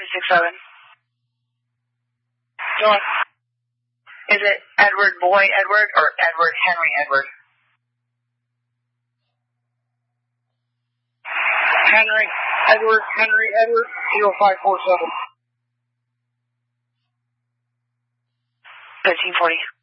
567. John. Is it Edward Boy Edward or Edward Henry Edward? Henry Edward 0547. 1340.